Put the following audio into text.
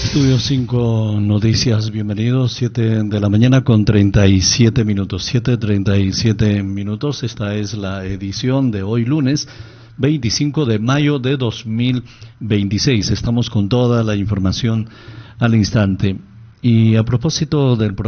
Estudio 5 Noticias, bienvenidos, 7 de la mañana con 37 minutos, 7:37 minutos. Esta es la edición de hoy lunes 25 de mayo de 2026. Estamos con toda la información al instante. Y a propósito del